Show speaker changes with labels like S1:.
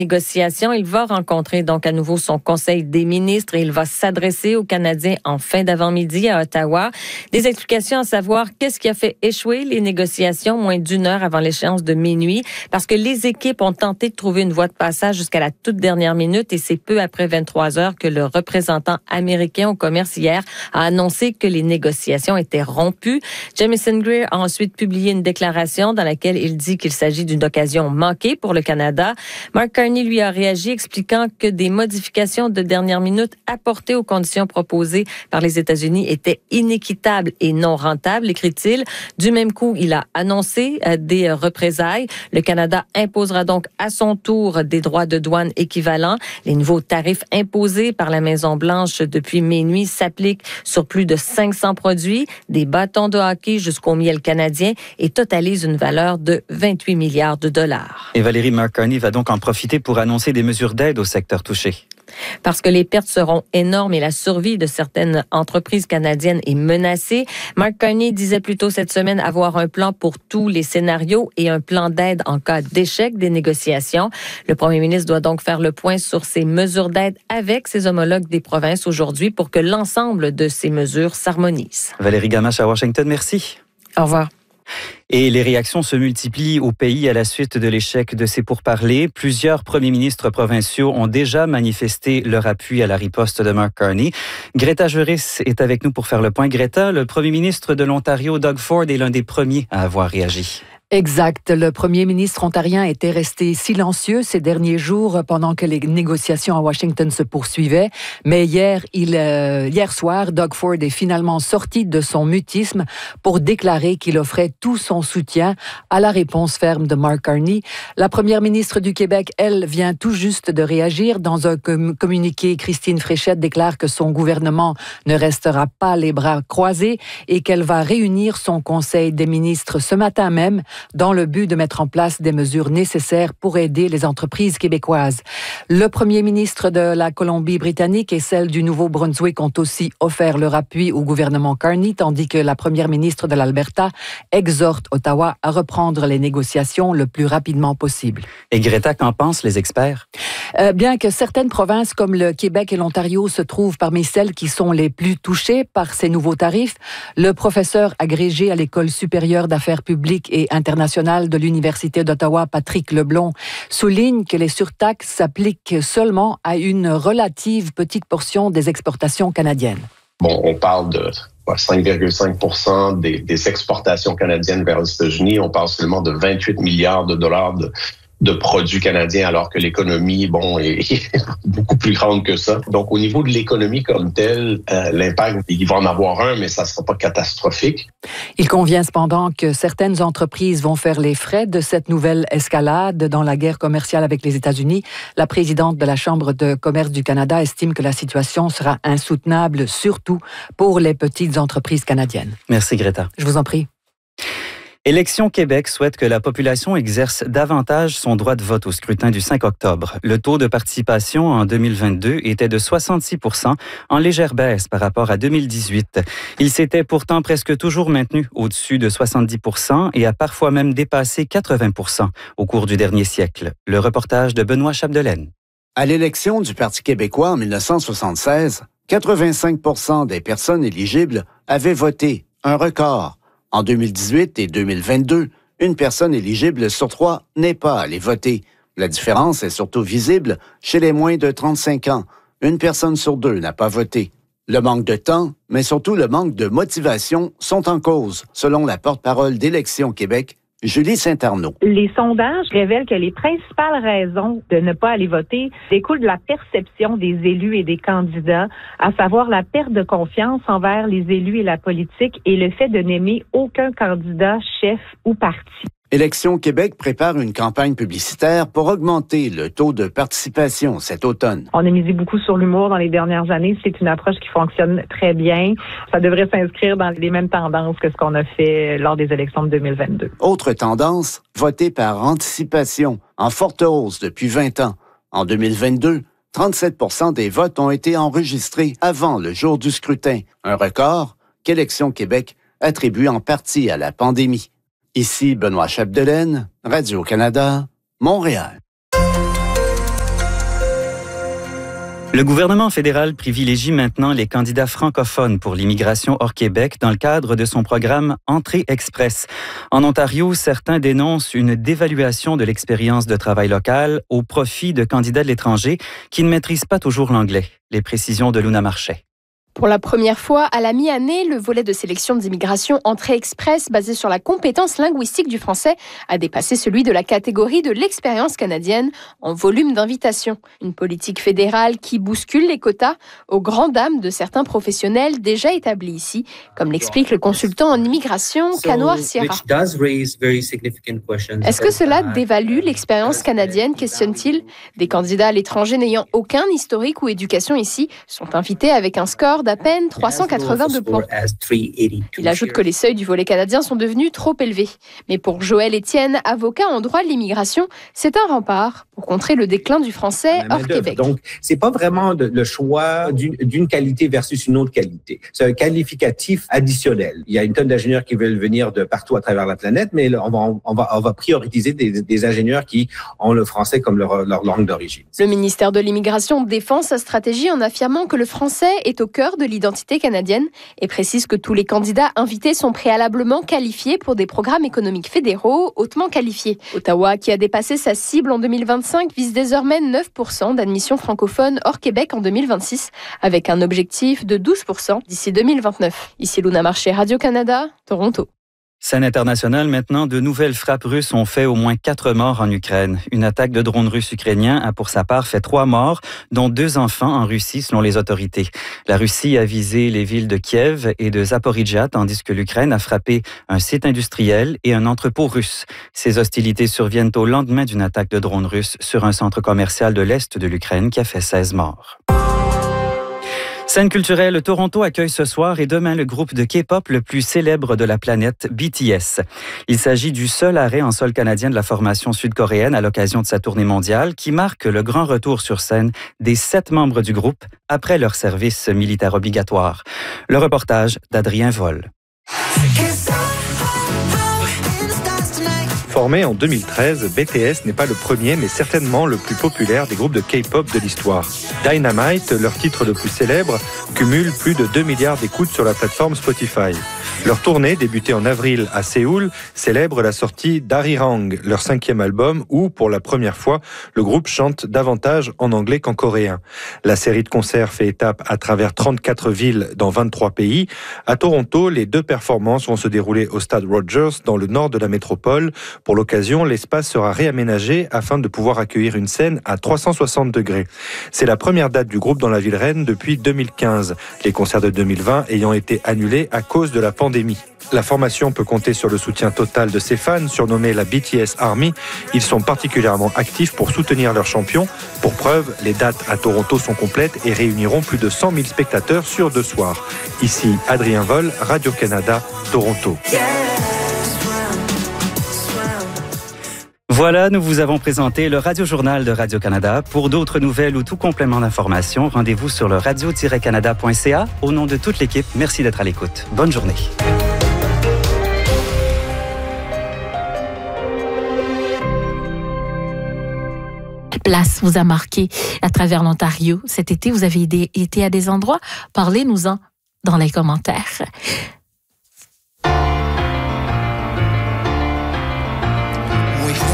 S1: Négociation. Il va rencontrer donc à nouveau son conseil des ministres et il va s'adresser aux Canadiens en fin d'avant-midi à Ottawa. Des explications à savoir qu'est-ce qui a fait échouer les négociations moins d'une heure avant l'échéance de minuit, parce que les équipes ont tenté de trouver une voie de passage jusqu'à la toute dernière minute et c'est peu après 23 heures que le représentant américain au commerce hier a annoncé que les négociations étaient rompues. Jamieson Greer a ensuite publié une déclaration dans laquelle il dit qu'il s'agit d'une occasion manquée pour le Canada. Mark Carney lui a réagi expliquant que des modifications de dernière minute apportées aux conditions proposées par les États-Unis étaient inéquitables et non rentables, écrit-il. Du même coup, il a annoncé des représailles. Le Canada imposera donc à son tour des droits de douane équivalents. Les nouveaux tarifs imposés par la Maison-Blanche depuis minuit s'appliquent sur plus de 500 produits, des bâtons de hockey jusqu'au miel canadien et totalisent une valeur de 28 milliards de dollars.
S2: Et Valérie, Mark Carney va donc en profiter pour annoncer des mesures d'aide au secteur touché.
S1: Parce que les pertes seront énormes et la survie de certaines entreprises canadiennes est menacée. Mark Carney disait plus tôt cette semaine avoir un plan pour tous les scénarios et un plan d'aide en cas d'échec des négociations. Le premier ministre doit donc faire le point sur ces mesures d'aide avec ses homologues des provinces aujourd'hui pour que l'ensemble de ces mesures s'harmonisent.
S2: Valérie Gamache à Washington, merci.
S1: Au revoir.
S2: Et les réactions se multiplient au pays à la suite de l'échec de ces pourparlers. Plusieurs premiers ministres provinciaux ont déjà manifesté leur appui à la riposte de Mark Carney. Greta Juris est avec nous pour faire le point. Greta, le premier ministre de l'Ontario, Doug Ford, est l'un des premiers à avoir réagi.
S3: Exact. Le premier ministre ontarien était resté silencieux ces derniers jours pendant que les négociations à Washington se poursuivaient. Mais hier soir, Doug Ford est finalement sorti de son mutisme pour déclarer qu'il offrait tout son soutien à la réponse ferme de Mark Carney. La première ministre du Québec, elle, vient tout juste de réagir. Dans un communiqué, Christine Fréchette déclare que son gouvernement ne restera pas les bras croisés et qu'elle va réunir son conseil des ministres ce matin même dans le but de mettre en place des mesures nécessaires pour aider les entreprises québécoises. Le premier ministre de la Colombie-Britannique et celle du Nouveau-Brunswick ont aussi offert leur appui au gouvernement Carney, tandis que la première ministre de l'Alberta exhorte Ottawa à reprendre les négociations le plus rapidement possible.
S2: Et Greta, qu'en pensent les experts?
S3: Bien que certaines provinces comme le Québec et l'Ontario se trouvent parmi celles qui sont les plus touchées par ces nouveaux tarifs, le professeur agrégé à l'École supérieure d'affaires publiques et internationales de l'Université d'Ottawa, Patrick Leblond, souligne que les surtaxes s'appliquent seulement à une relative petite portion des exportations canadiennes.
S4: Bon, on parle de 5,5% des exportations canadiennes vers les États-Unis. On parle seulement de 28 milliards de dollars de produits canadiens, alors que l'économie, est beaucoup plus grande que ça. Donc, au niveau de l'économie comme telle, l'impact, il va en avoir un, mais ça ne sera pas catastrophique.
S3: Il convient cependant que certaines entreprises vont faire les frais de cette nouvelle escalade dans la guerre commerciale avec les États-Unis. La présidente de la Chambre de commerce du Canada estime que la situation sera insoutenable, surtout pour les petites entreprises canadiennes.
S2: Merci, Greta.
S3: Je vous en prie.
S2: Élections Québec souhaite que la population exerce davantage son droit de vote au scrutin du 5 octobre. Le taux de participation en 2022 était de 66%, en légère baisse par rapport à 2018. Il s'était pourtant presque toujours maintenu au-dessus de 70% et a parfois même dépassé 80% au cours du dernier siècle. Le reportage de Benoît Chapdelaine.
S5: À l'élection du Parti québécois en 1976, 85% des personnes éligibles avaient voté, un record. En 2018 et 2022, une personne éligible sur 3 n'est pas allée voter. La différence est surtout visible chez les moins de 35 ans. Une personne sur 2 n'a pas voté. Le manque de temps, mais surtout le manque de motivation sont en cause, selon la porte-parole d'Élections Québec, Julie Saint-Arnaud.
S6: Les sondages révèlent que les principales raisons de ne pas aller voter découlent de la perception des élus et des candidats, à savoir la perte de confiance envers les élus et la politique et le fait de n'aimer aucun candidat, chef ou parti.
S5: Élections Québec prépare une campagne publicitaire pour augmenter le taux de participation cet automne.
S6: On a misé beaucoup sur l'humour dans les dernières années. C'est une approche qui fonctionne très bien. Ça devrait s'inscrire dans les mêmes tendances que ce qu'on a fait lors des élections de 2022.
S5: Autre tendance, voter par anticipation, en forte hausse depuis 20 ans. En 2022, 37% des votes ont été enregistrés avant le jour du scrutin, un record qu'Élections Québec attribue en partie à la pandémie. Ici Benoît Chapdelaine, Radio-Canada, Montréal.
S2: Le gouvernement fédéral privilégie maintenant les candidats francophones pour l'immigration hors Québec dans le cadre de son programme Entrée Express. En Ontario, certains dénoncent une dévaluation de l'expérience de travail local au profit de candidats de l'étranger qui ne maîtrisent pas toujours l'anglais. Les précisions de Luna Marchais.
S7: Pour la première fois, à la mi-année, le volet de sélection d'immigration Entrée Express, basé sur la compétence linguistique du français, a dépassé celui de la catégorie de l'expérience canadienne en volume d'invitation. Une politique fédérale qui bouscule les quotas aux grandes dames de certains professionnels déjà établis ici, comme l'explique le consultant en immigration, Kanoar Sierra. Est-ce que cela dévalue l'expérience canadienne, questionne-t-il? Des candidats à l'étranger n'ayant aucun historique ou éducation ici sont invités avec un score d'à peine 382 points. Il ajoute que les seuils du volet canadien sont devenus trop élevés. Mais pour Joël Étienne, avocat en droit de l'immigration, c'est un rempart pour contrer le déclin du français hors Québec.
S8: Donc, c'est pas vraiment le choix d'une qualité versus une autre qualité. C'est un qualificatif additionnel. Il y a une tonne d'ingénieurs qui veulent venir de partout à travers la planète, mais on va prioriser des ingénieurs qui ont le français comme leur langue d'origine.
S7: Le ministère de l'Immigration défend sa stratégie en affirmant que le français est au cœur de l'identité canadienne et précise que tous les candidats invités sont préalablement qualifiés pour des programmes économiques fédéraux hautement qualifiés. Ottawa, qui a dépassé sa cible en 2025, vise désormais 9% d'admission francophone hors Québec en 2026, avec un objectif de 12% d'ici 2029. Ici Luna Marchais, Radio-Canada, Toronto.
S2: Scène internationale maintenant, de nouvelles frappes russes ont fait au moins 4 morts en Ukraine. Une attaque de drones russes ukrainiens a pour sa part fait 3 morts, dont 2 enfants en Russie selon les autorités. La Russie a visé les villes de Kiev et de Zaporijjia, tandis que l'Ukraine a frappé un site industriel et un entrepôt russe. Ces hostilités surviennent au lendemain d'une attaque de drones russes sur un centre commercial de l'Est de l'Ukraine qui a fait 16 morts. Scène culturelle, Toronto accueille ce soir et demain le groupe de K-pop le plus célèbre de la planète, BTS. Il s'agit du seul arrêt en sol canadien de la formation sud-coréenne à l'occasion de sa tournée mondiale qui marque le grand retour sur scène des 7 membres du groupe après leur service militaire obligatoire. Le reportage d'Adrien Vol.
S9: Formé en 2013, BTS n'est pas le premier, mais certainement le plus populaire des groupes de K-pop de l'histoire. Dynamite, leur titre le plus célèbre, cumule plus de 2 milliards d'écoutes sur la plateforme Spotify. Leur tournée, débutée en avril à Séoul, célèbre la sortie d'Arirang, leur 5e album, où, pour la première fois, le groupe chante davantage en anglais qu'en coréen. La série de concerts fait étape à travers 34 villes dans 23 pays. À Toronto, les 2 performances vont se dérouler au stade Rogers, dans le nord de la métropole. Pour l'occasion, l'espace sera réaménagé afin de pouvoir accueillir une scène à 360 degrés. C'est la première date du groupe dans la ville reine depuis 2015, les concerts de 2020 ayant été annulés à cause de la pandémie. La formation peut compter sur le soutien total de ses fans, surnommés la BTS Army. Ils sont particulièrement actifs pour soutenir leurs champions. Pour preuve, les dates à Toronto sont complètes et réuniront plus de 100 000 spectateurs sur 2 soirs. Ici, Adrien Vol, Radio-Canada, Toronto.
S2: Voilà, nous vous avons présenté le Radio-Journal de Radio-Canada. Pour d'autres nouvelles ou tout complément d'information, rendez-vous sur le radio-canada.ca. Au nom de toute l'équipe, merci d'être à l'écoute. Bonne journée.
S10: Quelle place vous a marqué à travers l'Ontario cet été? Vous avez été à des endroits? Parlez-nous-en dans les commentaires.